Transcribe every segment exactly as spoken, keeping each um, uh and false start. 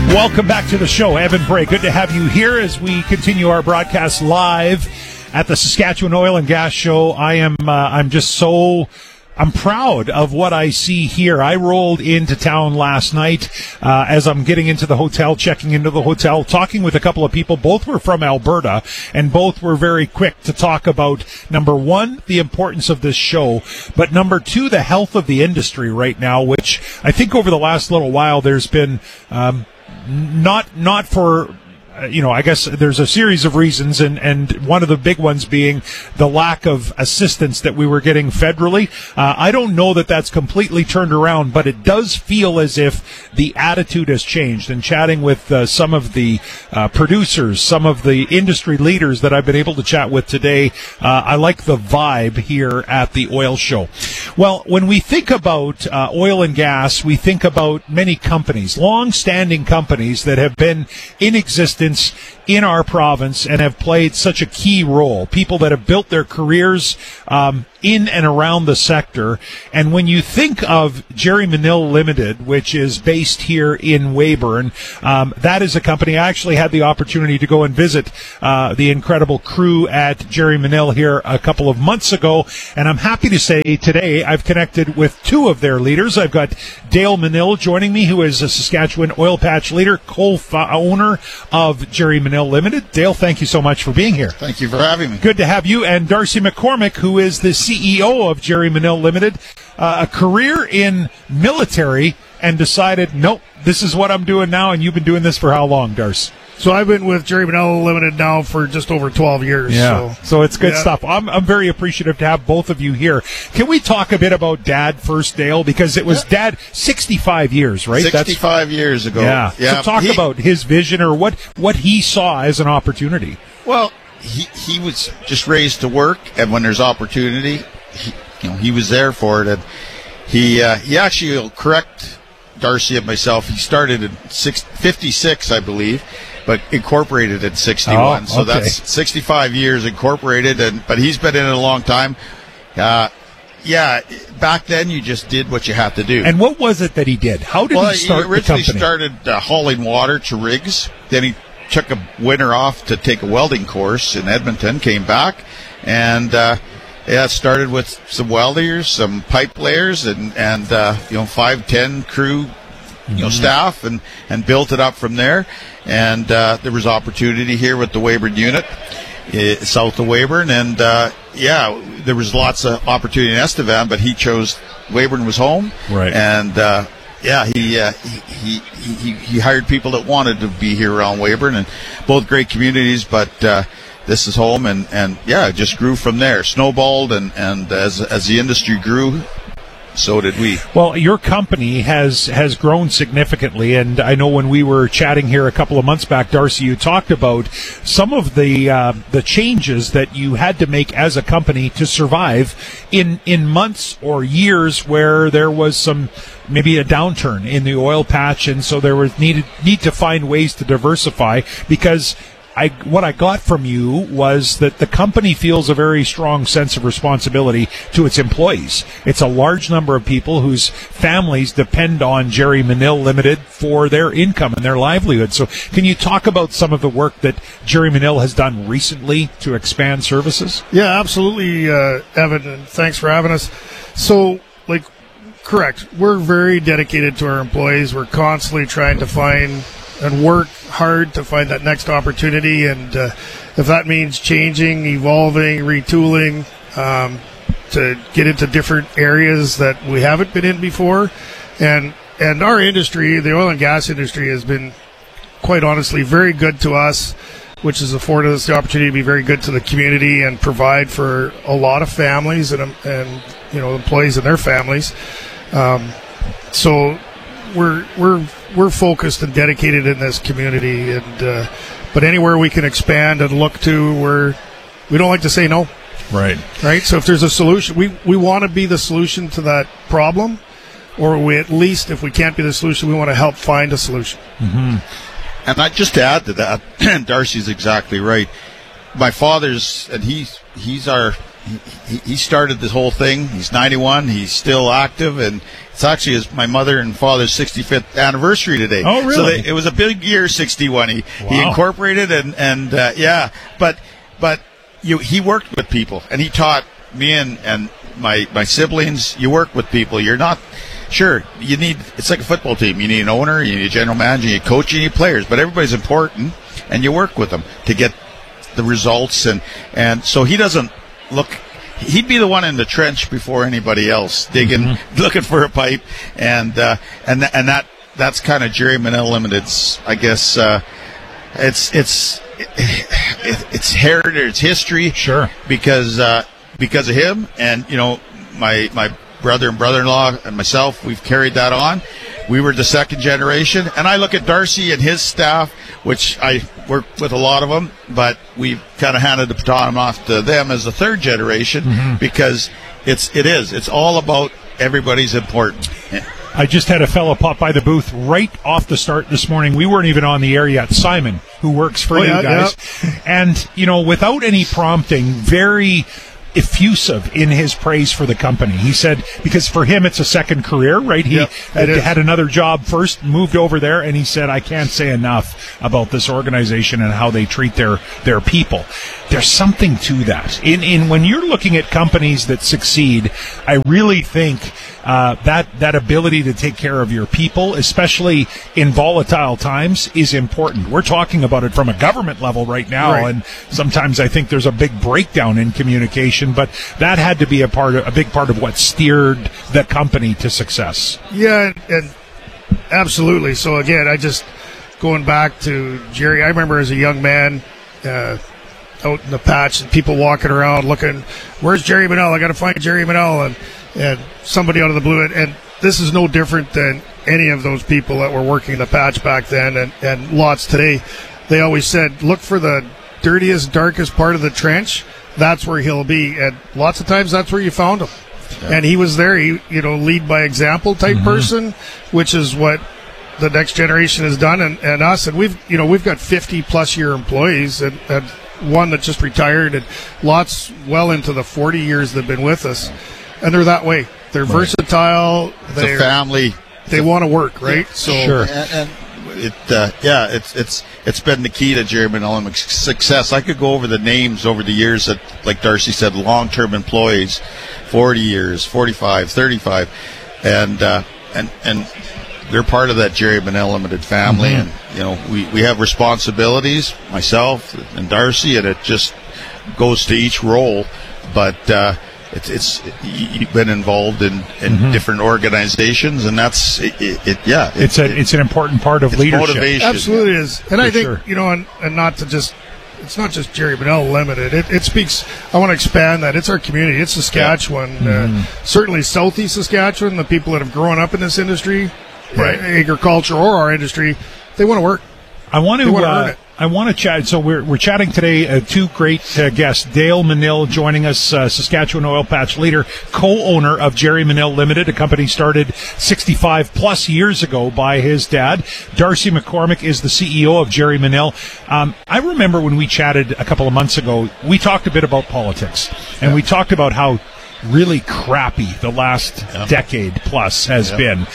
Welcome back to the show. Evan Bray, good to have you here as we continue our broadcast live at the Saskatchewan Oil and Gas Show. I am, uh, I'm just so, I'm proud of what I see here. I rolled into town last night uh, as I'm getting into the hotel, checking into the hotel, talking with a couple of people. Both were from Alberta, and both were very quick to talk about, number one, the importance of this show, but number two, the health of the industry right now, which I think over the last little while there's been um, not not for... You know, I guess there's a series of reasons, and, and one of the big ones being the lack of assistance that we were getting federally. Uh, I don't know that that's completely turned around, but it does feel as if the attitude has changed. And chatting with uh, some of the uh, producers, some of the industry leaders that I've been able to chat with today, uh, I like the vibe here at the oil show. Well, when we think about uh, oil and gas, we think about many companies, long-standing companies that have been in existence in our province and have played such a key role. People that have built their careers um, in and around the sector. And when you think of Jerry Manill Limited, which is based here in Weyburn, um, that is a company. I actually had the opportunity to go and visit uh, the incredible crew at Jerry Manill here a couple of months ago. And I'm happy to say today I've connected with two of their leaders. I've got Dale Manill joining me, who is a Saskatchewan oil patch leader, co-owner of Jerry Manill Limited. Dale, thank you so much for being here. Thank you for having me. Good to have you. And Darcy McCormick, who is the C E O of Jerry Manill Limited, uh, a career in military, and decided, nope, this is what I'm doing now. And you've been doing this for how long, Darcy? So I've been with Jerry Manill Limited now for just over twelve years. Yeah, so, so it's good yeah. stuff. I'm I'm very appreciative to have both of you here. Can we talk a bit about Dad first, Dale? Because it was yeah. Dad sixty-five years, right? sixty-five That's, years ago. Yeah. yeah. So talk he, about his vision or what, what he saw as an opportunity. Well, he he was just raised to work, and when there's opportunity, he, you know, he was there for it. And he uh, he actually will correct Darcy and myself. He started in six, fifty-six, I believe, but incorporated in sixty-one. Oh, so okay. that's sixty-five years incorporated, and but he's been in it a long time. Uh, yeah, back then you just did what you had to do. And what was it that he did? How did well, he start he originally the company? started uh, hauling water to rigs. Then he took a winter off to take a welding course in Edmonton, came back, and uh, yeah, started with some welders, some pipe layers, and, and uh, you know, five, ten crew, you know, staff, and, and built it up from there. And uh, there was opportunity here with the Weyburn unit, uh, south of Weyburn, and uh, yeah, there was lots of opportunity in Estevan, but he chose Weyburn was home, right? And uh, yeah, he, uh, he he he he hired people that wanted to be here around Weyburn, and both great communities, but. Uh, This is home, and, and yeah, it just grew from there, snowballed, and, and as as the industry grew, so did we. Well, your company has has grown significantly, and I know when we were chatting here a couple of months back, Darcy, you talked about some of the uh, the changes that you had to make as a company to survive in in months or years where there was some maybe a downturn in the oil patch, and so there was needed need to find ways to diversify because. I, what I got from you was that the company feels a very strong sense of responsibility to its employees. It's a large number of people whose families depend on Jerry Manill Limited for their income and their livelihood. So can you talk about some of the work that Jerry Manill has done recently to expand services? Yeah, absolutely, uh, Evan, and thanks for having us. So, like, correct, we're very dedicated to our employees. We're constantly trying to find and work hard to find that next opportunity, and uh, if that means changing, evolving, retooling, um, to get into different areas that we haven't been in before, and and our industry, the oil and gas industry, has been quite honestly very good to us, which has afforded us the opportunity to be very good to the community and provide for a lot of families and and you know employees and their families. Um, so we're we're we're focused and dedicated in this community, and uh, but anywhere we can expand and look to, we're we don't like to say no. Right. Right. So if there's a solution, we we want to be the solution to that problem, or we at least, if we can't be the solution, we want to help find a solution. Mm-hmm. And I, just to add to that, Darcy's exactly right. My father's, and he's he's our he, he started this whole thing. He's ninety-one. He's still active, and it's actually his, my mother and father's sixty-fifth anniversary today. Oh, really? So they, it was a big year, sixty-one. He Wow. he incorporated and and uh, yeah, but but you he worked with people, and he taught me and and my my siblings. You work with people. You're not. Sure, you need, it's like a football team. You need an owner, you need a general manager, you need a coach, you need players, but everybody's important, and you work with them to get the results. And, and so he doesn't look, he'd be the one in the trench before anybody else, digging, mm-hmm. looking for a pipe. And, uh, and, th- and that, that's kind of Jerry Manel Limited's, I guess, uh, it's, it's, it, it's heritage, it's history. Sure. Because, uh, because of him, and, you know, my, my, brother and brother-in-law and myself, we've carried that on. We were the second generation, and I look at Darcy and his staff, which I work with a lot of them, but we've kind of handed the baton off to them as the third generation, mm-hmm. because it's it is it's all about everybody's important. I just had a fellow pop by the booth right off the start this morning. We weren't even on the air yet. Simon, who works for oh, you yeah, guys, yeah. and you know, without any prompting, very effusive in his praise for the company. He said, because for him it's a second career, right? He yep, had, had another job first, moved over there, and he said, I can't say enough about this organization and how they treat their, their people. There's something to that. In in when you're looking at companies that succeed, I really think uh, that that ability to take care of your people, especially in volatile times, is important. We're talking about it from a government level right now, right. and sometimes I think there's a big breakdown in communication, but that had to be a part of, a big part of what steered the company to success. Yeah, and, and absolutely. So again, I just going back to Jerry. I remember as a young man. Uh, out in the patch and people walking around looking, where's Jerry Manel? I got to find Jerry Manel, and and somebody out of the blue. And, and this is no different than any of those people that were working in the patch back then, and, and lots today. They always said, look for the dirtiest, darkest part of the trench. That's where he'll be. And lots of times that's where you found him. Yeah. And he was there. He, you know, lead by example type mm-hmm. person, which is what the next generation has done, and, and us. And we've, you know, we've got fifty plus year employees, and, and one that just retired, and lots well into the forty years they've been with us, and they're that way. They're right. versatile. It's a family. They want to work, right? Yeah, so, sure. And, and it, uh, yeah, it's it's it's been the key to Jerry Manel's success. I could go over the names over the years that, like Darcy said, long-term employees, forty years, forty-five, thirty-five, and uh, and and. they're part of that Jerry Manel Limited family, mm-hmm. and you know we, we have responsibilities, myself and Darcy, and it just goes to each role. But uh, it's it's you've been involved in, in mm-hmm. different organizations, and that's it. it, it yeah, it, it's a it, it's an important part of it's leadership. Motivation. Absolutely is, and For I think sure. you know, and, and not to just. It's not just Jerry Manel Limited. It, it speaks. I want to expand that. It's our community. It's Saskatchewan. Yeah. Mm-hmm. Uh, certainly, Southeast Saskatchewan. The people that have grown up in this industry. Right. Agriculture or our industry, they want to work. I want to. They want to uh, earn it. I want to chat. So we're we're chatting today. Uh, two great uh, guests: Dale Menil joining us, uh, Saskatchewan oil patch leader, co-owner of Jerry Manel Limited, a company started sixty-five plus years ago by his dad. Darcy McCormick is the C E O of Jerry Manel. Um, I remember when we chatted a couple of months ago, we talked a bit about politics, and yeah. we talked about how really crappy the last yeah. decade plus has yeah. been.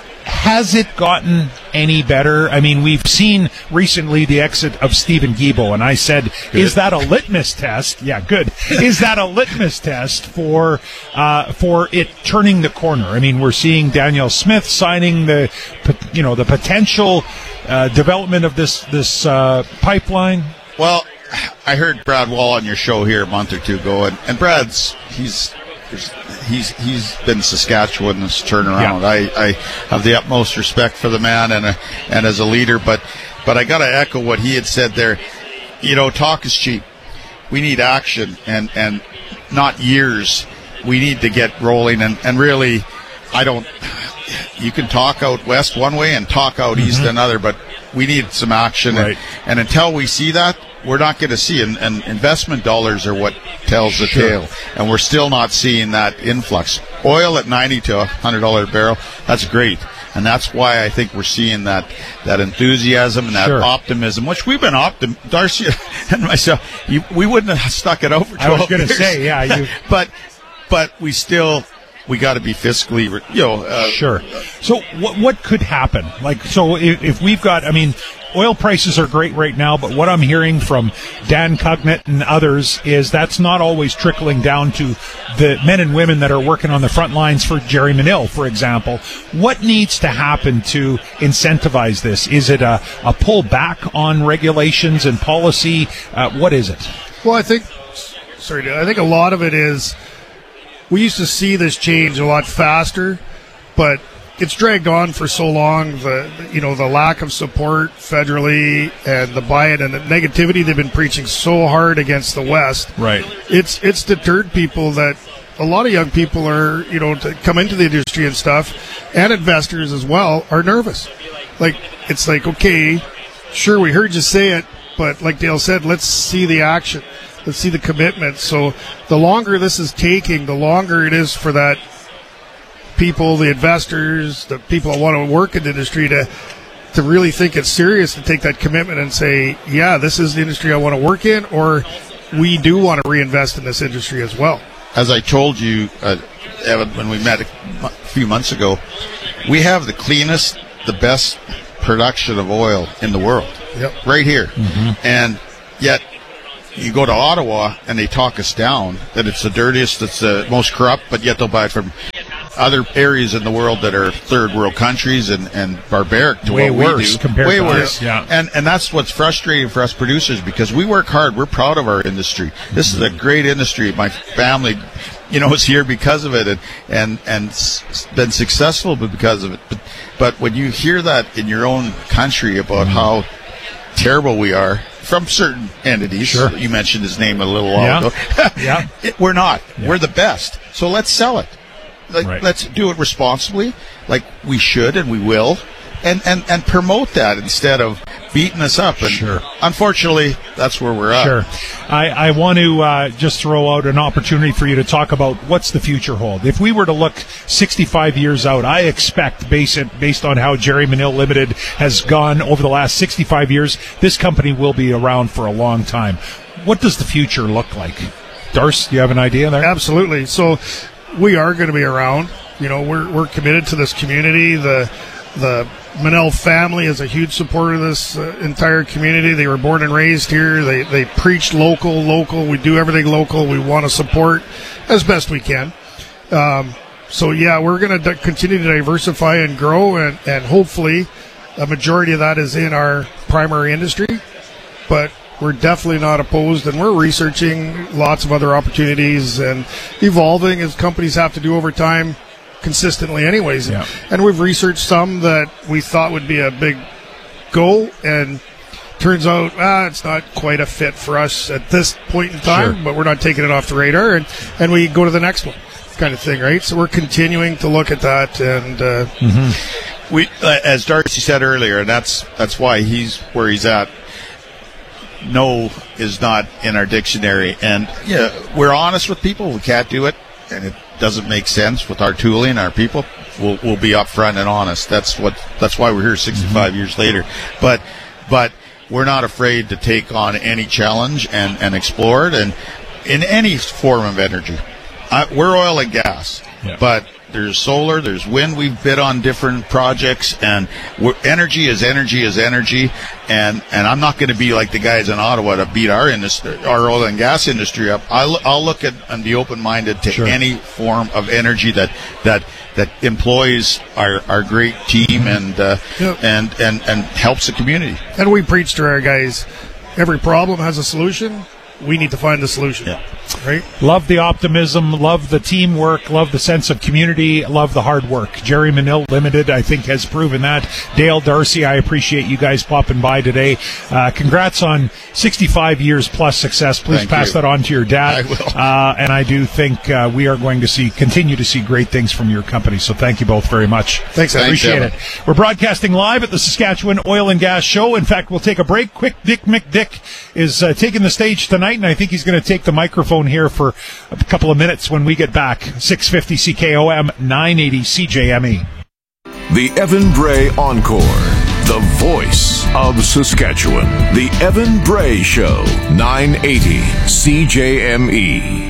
Has it gotten any better? I mean, we've seen recently the exit of Stephen Guilbeault, and I said, good. Is that a litmus test? Yeah, good. Is that a litmus test for uh, for it turning the corner? I mean, we're seeing Danielle Smith signing the, you know, the potential uh, development of this this uh, pipeline. Well, I heard Brad Wall on your show here a month or two ago, and, and Brad's he's. He's he's been Saskatchewan's turnaround. Yeah. I, I have the utmost respect for the man and a, and as a leader, but but I got to echo what he had said there. You know, talk is cheap. We need action and, and not years. We need to get rolling and, and really, I don't. You can talk out west one way and talk out mm-hmm. east another, but we need some action. Right. And, and until we see that, we're not going to see, and, and investment dollars are what tells the sure. tale, and we're still not seeing that influx. Oil at ninety to a hundred dollar a barrel, that's great. And that's why I think we're seeing that, that enthusiasm and that Sure. optimism, which we've been optim. Darcy and myself, you, we wouldn't have stuck it over twelve I was going to years. say, yeah, you. but, but we still, we got to be fiscally, you know. Uh, Sure. So what what could happen? Like, so if, if we've got, I mean, oil prices are great right now, but what I'm hearing from Dan Cugnett and others is that's not always trickling down to the men and women that are working on the front lines for Jerry Manill, for example. What needs to happen to incentivize this? Is it a, a pull back on regulations and policy? Uh, what is it? Well, I think, sorry, I think a lot of it is we used to see this change a lot faster, but it's dragged on for so long. The you know the lack of support federally and the buy-in and the negativity they've been preaching so hard against the West. Right. It's it's deterred people that a lot of young people are you know to come into the industry and stuff, and investors as well are nervous. Like it's like okay, sure we heard you say it, but like Dale said, let's see the action. Let's see the commitment. So the longer this is taking, the longer it is for that people, the investors, the people that want to work in the industry to to really think it's serious and take that commitment and say, yeah, this is the industry I want to work in, or we do want to reinvest in this industry as well. As I told you, uh, Evan, when we met a few months ago, we have the cleanest, the best production of oil in the world. Yep. Right here. Mm-hmm. And yet, you go to Ottawa and they talk us down that it's the dirtiest, it's the most corrupt, but yet they'll buy it from other areas in the world that are third world countries and, and barbaric to Way what worse we do. compared Way to worse. us, yeah. And and that's what's frustrating for us producers because we work hard. We're proud of our industry. This mm-hmm. is a great industry. My family, you know, is here because of it and and and s- been successful because of it. But but when you hear that in your own country about mm-hmm. how terrible we are from certain entities. Sure. You mentioned his name a little while yeah. ago. yeah. It, we're not. Yeah. We're the best. So let's sell it. Like, right. Let's do it responsibly, like we should and we will, and, and, and promote that instead of beating us up. And sure. Unfortunately, that's where we're at. Sure. I, I want to uh, just throw out an opportunity for you to talk about what's the future hold. If we were to look sixty-five years out, I expect, based, based on how Jerry Manill Limited has gone over the last sixty-five years, this company will be around for a long time. What does the future look like? Darce, do you have an idea there? Absolutely. So we are going to be around. You know, we're we're committed to this community. The the Manill family is a huge supporter of this uh, entire community. They were born and raised here. They they preach local, local. We do everything local. We want to support as best we can. Um, so yeah, we're going to d- continue to diversify and grow, and, and hopefully a majority of that is in our primary industry. But we're definitely not opposed, and we're researching lots of other opportunities and evolving as companies have to do over time consistently anyways. Yeah. And we've researched some that we thought would be a big go, and turns out ah, it's not quite a fit for us at this point in time, sure. but we're not taking it off the radar, and, and we go to the next one kind of thing, right? So we're continuing to look at that, and uh, mm-hmm. we, uh, as Darcy said earlier, and that's that's why he's where he's at. No is not in our dictionary, and yeah, we're honest with people. We can't do it, and it doesn't make sense with our tooling, our people. We'll, we'll be upfront and honest. That's what. That's why we're here sixty-five mm-hmm. years later. But, but we're not afraid to take on any challenge and, and explore it, and in any form of energy. I, we're oil and gas, yeah. but there's solar, there's wind. We've bid on different projects, and we're, energy is energy is energy. And, and I'm not going to be like the guys in Ottawa to beat our industry, our oil and gas industry up. I'll, I'll look at and be open-minded to sure. any form of energy that that that employs our, our great team and uh, yep. and and and helps the community. And we preach to our guys: every problem has a solution. We need to find the solution. Yeah. Right? Love the optimism, love the teamwork, love the sense of community, love the hard work. Jerry Manill Limited, I think, has proven that. Dale, Darcy, I appreciate you guys popping by today. Uh, congrats on sixty-five years plus success. Please Thank pass you. that on to your dad. I will. Uh, and I do think uh, we are going to see continue to see great things from your company. So thank you both very much. Thanks, Thanks appreciate Evan. it. We're broadcasting live at the Saskatchewan Oil and Gas Show. In fact, we'll take a break. Quick Dick McDick is uh, taking the stage tonight, and I think he's going to take the microphone here for a couple of minutes when we get back. six fifty C K O M, nine eighty C J M E. The Evan Bray Encore. The voice of Saskatchewan. The Evan Bray Show. nine eighty C J M E.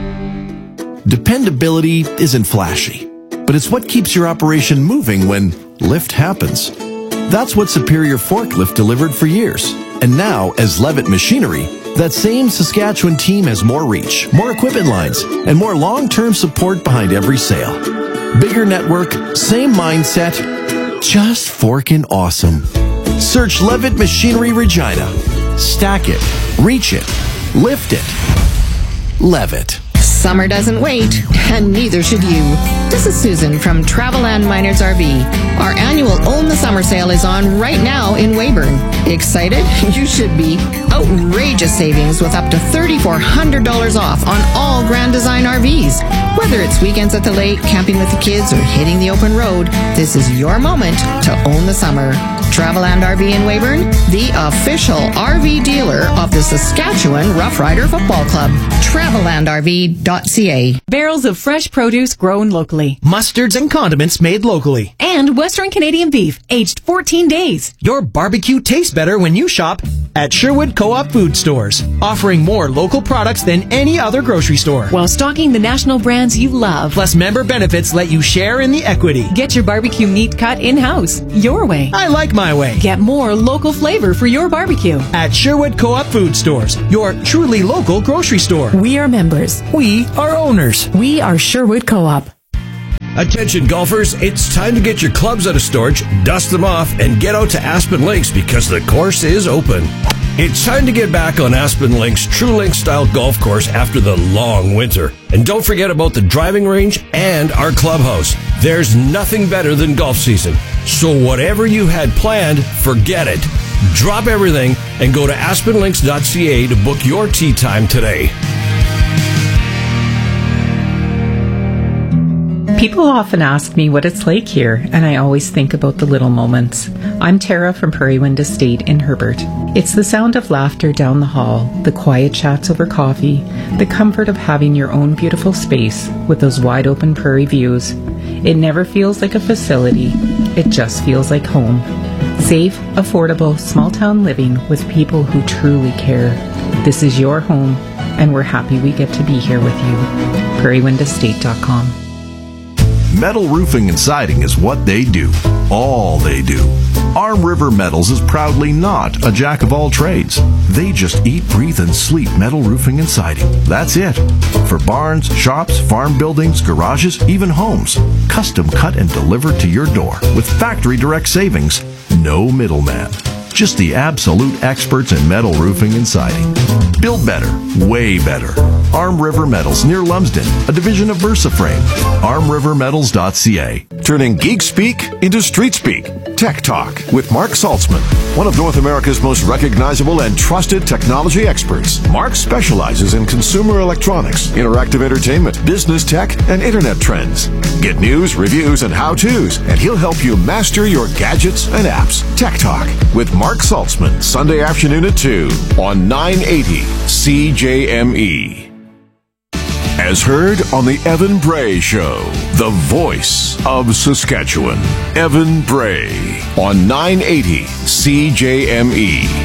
Dependability isn't flashy, but it's what keeps your operation moving when lift happens. That's what Superior Forklift delivered for years. And now, as Levitt Machinery, that same Saskatchewan team has more reach, more equipment lines, and more long-term support behind every sale. Bigger network, same mindset, just forkin' awesome. Search Levitt Machinery Regina. Stack it, reach it, lift it. Levitt. Summer doesn't wait, and neither should you. This is Susan from Traveland Miners R V. Our annual Own the Summer sale is on right now in Weyburn. Excited? You should be. Outrageous savings with up to three thousand four hundred dollars off on all Grand Design R Vs. Whether it's weekends at the lake, camping with the kids, or hitting the open road, this is your moment to own the summer. Traveland R V in Weyburn, the official R V dealer of the Saskatchewan Rough Rider Football Club. Traveland R V dot C A. Barrels of fresh produce grown locally. Mustards and condiments made locally. And Western Canadian beef, aged fourteen days. Your barbecue tastes better when you shop at Sherwood Co-op Food Stores, offering more local products than any other grocery store. While stocking the national brands you love. Plus, member benefits let you share in the equity. Get your barbecue meat cut in-house, your way. I like my way. Get more local flavor for your barbecue. At Sherwood Co-op Food Stores, your truly local grocery store. We are members. We are owners. We are Sherwood Co-op. Attention golfers, it's time to get your clubs out of storage, dust them off, and get out to Aspen Links because the course is open. It's time to get back on Aspen Links' True Link style golf course after the long winter. And don't forget about the driving range and our clubhouse. There's nothing better than golf season. So whatever you had planned, forget it. Drop everything and go to aspen links dot c a to book your tee time today. People often ask me what it's like here, and I always think about the little moments. I'm Tara from Prairie Wind Estate in Herbert. It's the sound of laughter down the hall, the quiet chats over coffee, the comfort of having your own beautiful space with those wide open prairie views. It never feels like a facility, it just feels like home. Safe, affordable, small town living with people who truly care. This is your home, and we're happy we get to be here with you. prairie wind estate dot com. Metal roofing and siding is what they do. All they do. Arm River Metals is proudly not a jack of all trades. They just eat, breathe, and sleep metal roofing and siding. That's it. For barns, shops, farm buildings, garages, even homes. Custom cut and delivered to your door with factory direct savings. No middleman. Just the absolute experts in metal roofing and siding. Build better, way better. Arm River Metals near Lumsden, a division of VersaFrame. arm river metals dot c a. Turning geek speak into street speak. Tech Talk with Mark Saltzman, one of North America's most recognizable and trusted technology experts. Mark specializes in consumer electronics, interactive entertainment, business tech, and internet trends. Get news, reviews, and how-tos, and he'll help you master your gadgets and apps. Tech Talk with Mark Saltzman, Sunday afternoon at two on nine eighty C J M E. As heard on the Evan Bray Show, the voice of Saskatchewan. Evan Bray on nine eighty C J M E.